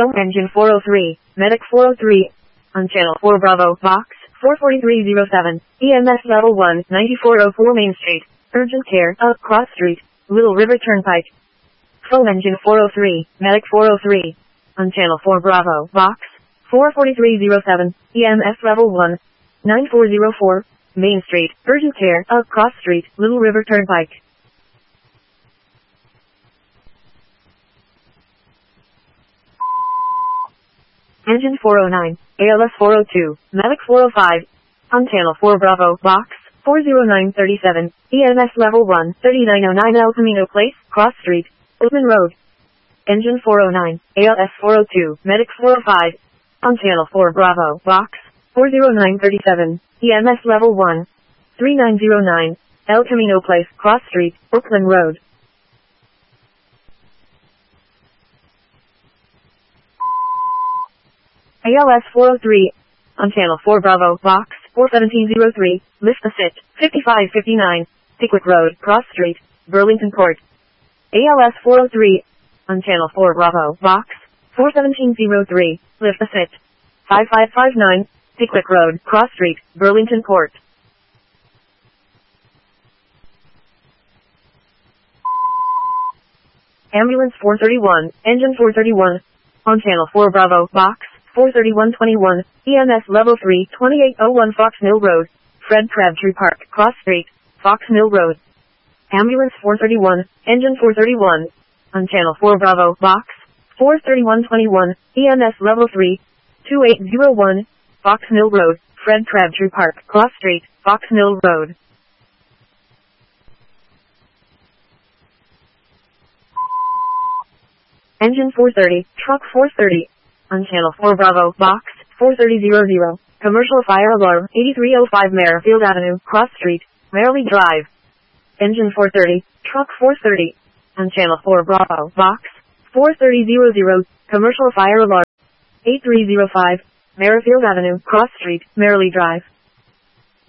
Phone engine 403, medic 403, on channel 4 Bravo, box 44307, EMS level 1, 9404 Main Street, urgent care, up Cross Street, Little River Turnpike. Phone engine 403, medic 403, on channel 4 Bravo, box 44307, EMS level 1, 9404, Main Street, urgent care, up Cross Street, Little River Turnpike. Engine 409, ALS 402, medic 405, on channel 4 Bravo, box 40937, EMS level 1, 3909 El Camino Place, Cross Street, Open Road. Engine 409, ALS 402, medic 405, on channel 4 Bravo, box 40937, EMS level 1, 3909, El Camino Place, Cross Street, Oakland Road. ALS 403, on channel 4 Bravo, box 41703, lift the sit, 5559, Pickwick Road, Cross Street, Burlington Court. ALS 403, on channel 4 Bravo, box 41703, lift the sit, 5559, Pickwick Road, Cross Street, Burlington Court. Ambulance 431, engine 431, on channel 4 Bravo, box 43121, EMS level 3, 2801 Fox Mill Road, Fred Crabtree Park, Cross Street, Fox Mill Road. Ambulance 431, engine 431, on channel 4 Bravo, box 43121, EMS level 3, 2801, Fox Mill Road, Fred Crabtree Park, Cross Street, Fox Mill Road. Engine 430, truck 430, on channel 4 Bravo, box 43000, commercial fire alarm, 8305 Merrifield Avenue, Cross Street, Merrily Drive. Engine 430, truck 430, on channel 4 Bravo, box 43000, commercial fire alarm, 8305, Merrifield Avenue, Cross Street, Merrily Drive.